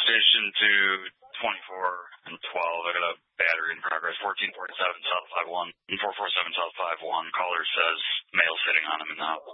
Station to 24 and 12. I got a battery in progress. 1447 South 51 and 447 South 51. Caller says male sitting on him in the house.